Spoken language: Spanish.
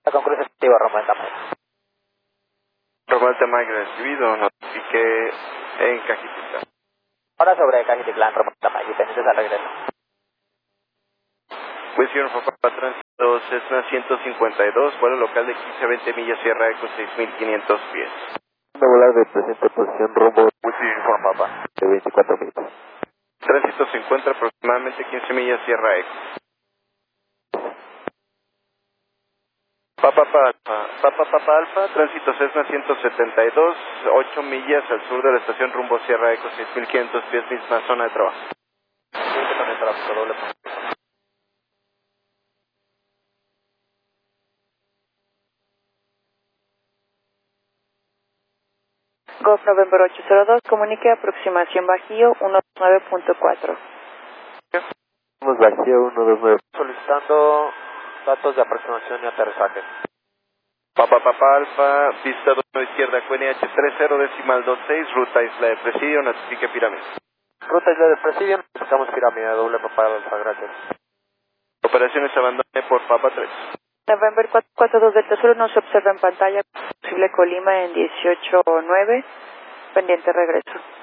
Con cruce efectivo, Roma Delta Mike. Roma Delta Mike recibido, notifique en Cajititlán. Ahora sobre Cajititlán, Roma Delta Mike, y pendientes al regreso. Cuestión Papa Tránsito Cessna 152, vuelo local de 15 a 20 millas, Sierra Eco 6.500 pies. Volar de presente posición rumbo Inform Papa, de 24 minutos. Tránsito se encuentra aproximadamente 15 millas, Sierra Eco. Papa Alfa, tránsito Cessna 172, 8 millas al sur de la estación rumbo Sierra Eco 6.500 pies, misma zona de trabajo. Sí, con el tráfico doble. Golf November 802, comunique aproximación Bajío 129.4. Bajío 129. Solicitando datos de aproximación y aterrizaje. Papa Alfa, pista 2 izquierda, QNH 30.26, ruta Isla de Presidio, notifique pirámide. Ruta Isla de Presidio, necesitamos pirámide, doble Papa Alfa, gracias. Operaciones abandone por Papa 3. November 442 Delta Sur, no se observa en pantalla, posible Colima en 18.9, pendiente regreso.